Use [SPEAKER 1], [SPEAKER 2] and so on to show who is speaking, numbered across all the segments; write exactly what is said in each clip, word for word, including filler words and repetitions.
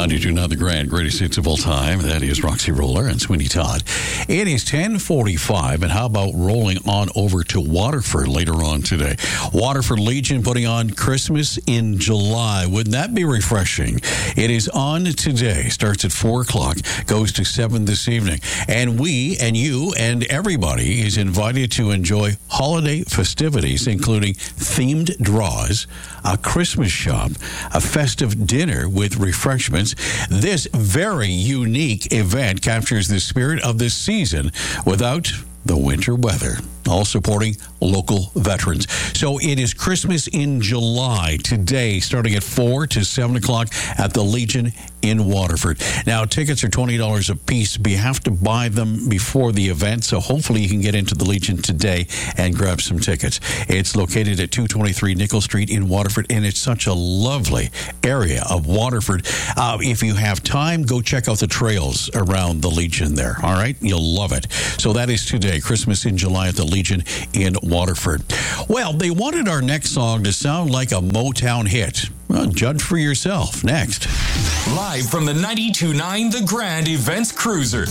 [SPEAKER 1] ninety-two point nine The Grand, greatest hits of all time. That is Roxy Roller and Sweeney Todd. It is ten forty-five, and how about rolling on over to Waterford later on today? Waterford Legion putting on Christmas in July. Wouldn't that be refreshing? It is on today. Starts at four o'clock, goes to seven this evening. And we and you and everybody is invited to enjoy holiday festivities, including themed draws, a Christmas shop, a festive dinner with refreshments. This very unique event captures the spirit of this season without the winter weather, all supporting local veterans. So it is Christmas in July today, starting at four to seven o'clock at the Legion in Waterford. Now, tickets are twenty dollars a piece, but you have to buy them before the event, so hopefully you can get into the Legion today and grab some tickets. It's located at two twenty-three Nickel Street in Waterford, and it's such a lovely area of Waterford. Uh, if you have time, go check out the trails around the Legion there, all right? You'll love it. So that is today, Christmas in July at the Legion in Waterford. Well, they wanted our next song to sound like a Motown hit. Well, judge for yourself. Next.
[SPEAKER 2] Live from the ninety-two point nine The Grand Events Cruiser.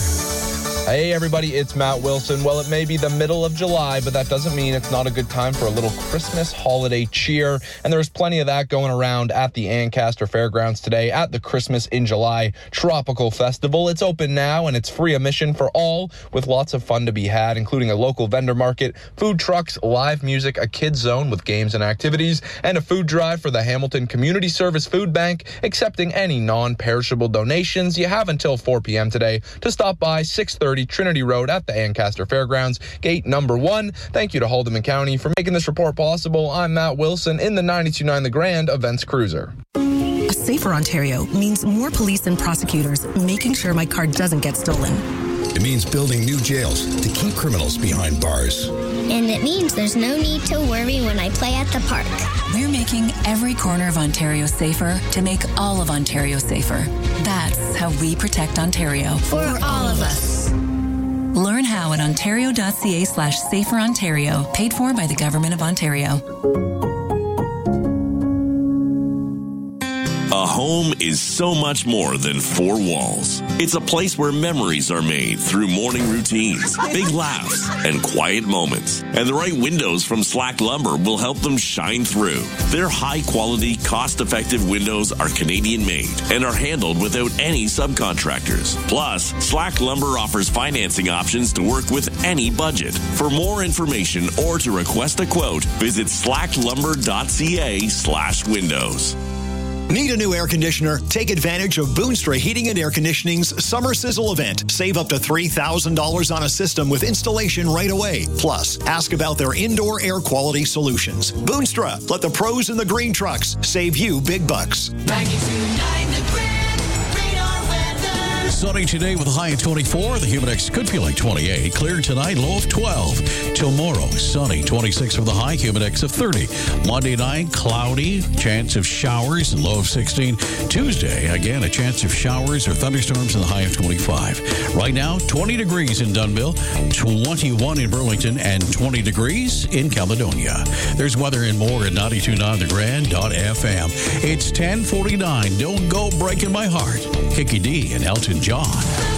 [SPEAKER 3] Hey everybody, it's Matt Wilson. Well, it may be the middle of July, but that doesn't mean it's not a good time for a little Christmas holiday cheer. And there's plenty of that going around at the Ancaster Fairgrounds today at the Christmas in July Tropical Festival. It's open now and it's free admission for all, with lots of fun to be had, including a local vendor market, food trucks, live music, a kids zone with games and activities, and a food drive for the Hamilton Community Service Food Bank, accepting any non-perishable donations. You have until four p.m. today to stop by six thirty Trinity Road at the Ancaster Fairgrounds, gate number one. Thank you to Haldeman County for making this report possible. I'm Matt Wilson in the ninety-two point nine The Grand Events Cruiser.
[SPEAKER 4] A safer Ontario means more police and prosecutors making sure my car doesn't get stolen.
[SPEAKER 5] It means building new jails to keep criminals behind bars.
[SPEAKER 6] And it means there's no need to worry when I play at the park.
[SPEAKER 7] We're making every corner of Ontario safer to make all of Ontario safer. That's how we protect Ontario.
[SPEAKER 6] For all of us.
[SPEAKER 7] Learn how at ontario.ca slash safer Ontario, paid for by the Government of Ontario.
[SPEAKER 8] A home is so much more than four walls. It's a place where memories are made through morning routines, big laughs, and quiet moments. And the right windows from Slack Lumber will help them shine through. Their high-quality, cost-effective windows are Canadian-made and are handled without any subcontractors. Plus, Slack Lumber offers financing options to work with any budget. For more information or to request a quote, visit slacklumber.ca slash windows.
[SPEAKER 9] Need a new air conditioner? Take advantage of Boonstra Heating and Air Conditioning's Summer Sizzle event. Save up to three thousand dollars on a system with installation right away. Plus, ask about their indoor air quality solutions. Boonstra, let the pros in the green trucks save you big bucks.
[SPEAKER 10] ninety-two point nine The Grand Radar Weather.
[SPEAKER 1] Sunny today with a high of twenty-four. The Humidex could feel like twenty-eight. Clear tonight, low of twelve. Tomorrow, sunny, twenty-six with a high, Humidex of thirty. Monday night, cloudy, chance of showers, and low of sixteen. Tuesday, again, a chance of showers or thunderstorms and the high of twenty-five. Right now, twenty degrees in Dunnville, twenty-one in Burlington, and twenty degrees in Caledonia. There's weather and more at ninety-two point nine the grand dot f m. It's ten forty-nine. Don't go breaking my heart. Kiki D and Elton John.